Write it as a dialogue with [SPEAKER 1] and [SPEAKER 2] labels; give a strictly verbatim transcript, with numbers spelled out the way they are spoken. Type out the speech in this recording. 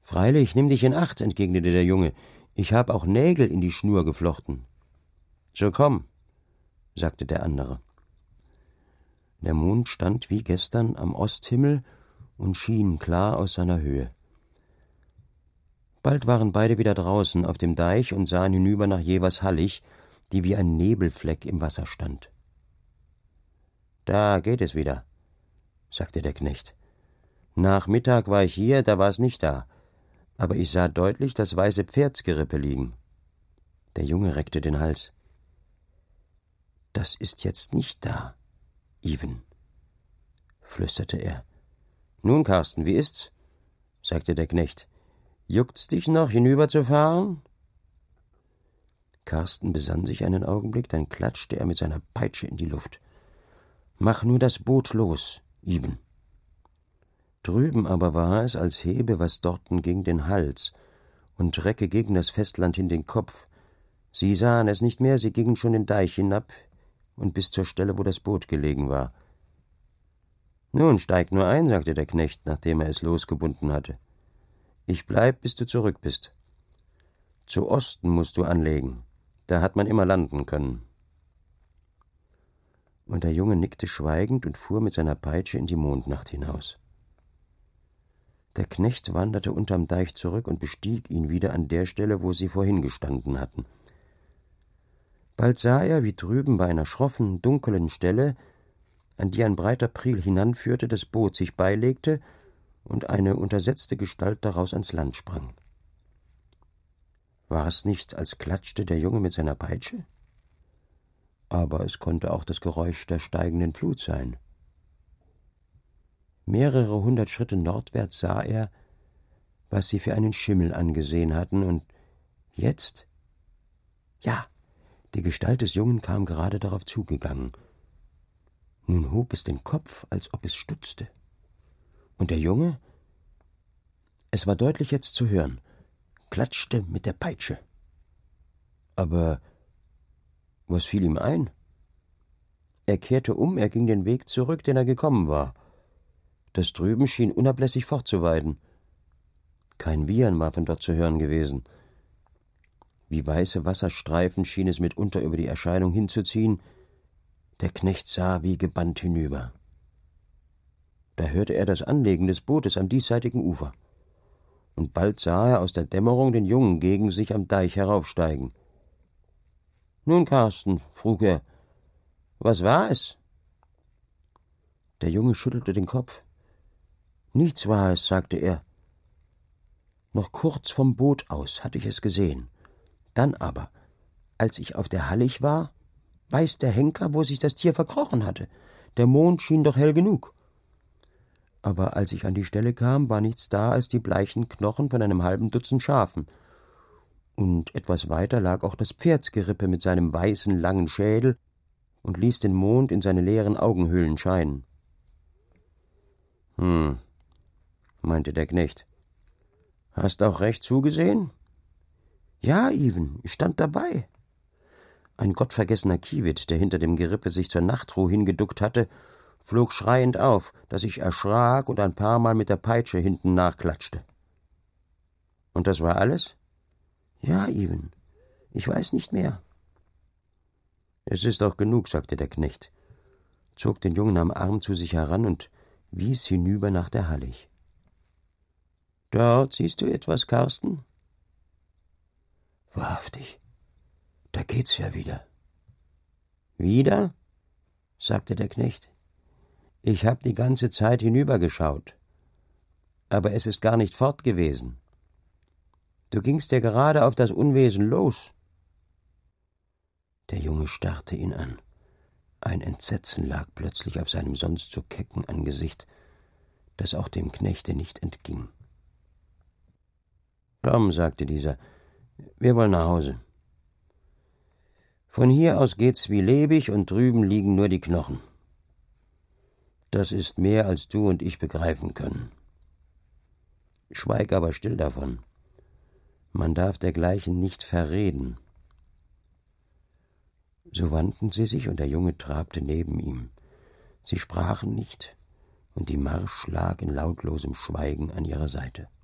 [SPEAKER 1] Freilich, nimm dich in Acht, entgegnete der Junge, ich hab auch Nägel in die Schnur geflochten. So komm, sagte der andere. Der Mond stand wie gestern am Osthimmel und schien klar aus seiner Höhe. Bald waren beide wieder draußen auf dem Deich und sahen hinüber nach Jevers Hallig, die wie ein Nebelfleck im Wasser stand. »Da geht es wieder«, sagte der Knecht. »Nach Mittag war ich hier, da war es nicht da, aber ich sah deutlich das weiße Pferdsgerippe liegen.« Der Junge reckte den Hals. »Das ist jetzt nicht da, Iven«, flüsterte er. »Nun, Karsten, wie ist's?«, sagte der Knecht. »Juckt's dich noch, hinüberzufahren?« Karsten besann sich einen Augenblick, dann klatschte er mit seiner Peitsche in die Luft. »Mach nur das Boot los, Iven.« Drüben aber war es, als hebe, was dorten ging, den Hals und recke gegen das Festland hin den Kopf. Sie sahen es nicht mehr, sie gingen schon den Deich hinab und bis zur Stelle, wo das Boot gelegen war. »Nun, steig nur ein«, sagte der Knecht, nachdem er es losgebunden hatte. »Ich bleib, bis du zurück bist. Zu Osten musst du anlegen, da hat man immer landen können.« Und der Junge nickte schweigend und fuhr mit seiner Peitsche in die Mondnacht hinaus. Der Knecht wanderte unterm Deich zurück und bestieg ihn wieder an der Stelle, wo sie vorhin gestanden hatten. Bald sah er, wie drüben bei einer schroffen, dunklen Stelle, an die ein breiter Priel hinanführte, das Boot sich beilegte und eine untersetzte Gestalt daraus ans Land sprang. War es nicht, als klatschte der Junge mit seiner Peitsche? Aber es konnte auch das Geräusch der steigenden Flut sein. Mehrere hundert Schritte nordwärts sah er, was sie für einen Schimmel angesehen hatten, und jetzt? Ja, die Gestalt des Jungen kam gerade darauf zugegangen. Nun hob es den Kopf, als ob es stutzte. Und der Junge, es war deutlich jetzt zu hören, klatschte mit der Peitsche. Aber was fiel ihm ein? Er kehrte um, er ging den Weg zurück, den er gekommen war. Das drüben schien unablässig fortzuweiden. Kein Wiehern war von dort zu hören gewesen. Wie weiße Wasserstreifen schien es mitunter über die Erscheinung hinzuziehen. Der Knecht sah wie gebannt hinüber. Da hörte er das Anlegen des Bootes am diesseitigen Ufer. Und bald sah er aus der Dämmerung den Jungen gegen sich am Deich heraufsteigen. »Nun, Karsten«, frug er, »was war es?« Der Junge schüttelte den Kopf. »Nichts war es«, sagte er. »Noch kurz vom Boot aus hatte ich es gesehen. Dann aber, als ich auf der Hallig war, weiß der Henker, wo sich das Tier verkrochen hatte. Der Mond schien doch hell genug. Aber als ich an die Stelle kam, war nichts da als die bleichen Knochen von einem halben Dutzend Schafen. Und etwas weiter lag auch das Pferdsgerippe mit seinem weißen, langen Schädel und ließ den Mond in seine leeren Augenhöhlen scheinen.« »Hm«, meinte der Knecht. »Hast auch recht zugesehen?« »Ja, Iven, ich stand dabei.« Ein gottvergessener Kiewit, der hinter dem Gerippe sich zur Nachtruhe hingeduckt hatte, flog schreiend auf, dass ich erschrak und ein paar Mal mit der Peitsche hinten nachklatschte. »Und das war alles?« »Ja, Iven, ich weiß nicht mehr.« »Es ist auch genug«, sagte der Knecht, zog den Jungen am Arm zu sich heran und wies hinüber nach der Hallig. »Dort siehst du etwas, Karsten?« »Wahrhaftig, da geht's ja wieder.« »Wieder?«, sagte der Knecht. »Ich hab die ganze Zeit hinübergeschaut, aber es ist gar nicht fort gewesen. Du gingst ja gerade auf das Unwesen los.« Der Junge starrte ihn an. Ein Entsetzen lag plötzlich auf seinem sonst so kecken Angesicht, das auch dem Knechte nicht entging. »Komm«, sagte dieser, »wir wollen nach Hause. Von hier aus geht's wie lebig und drüben liegen nur die Knochen. Das ist mehr, als du und ich begreifen können. Schweig aber still davon. Man darf dergleichen nicht verreden.« So wandten sie sich, und der Junge trabte neben ihm. Sie sprachen nicht, und die Marsch lag in lautlosem Schweigen an ihrer Seite.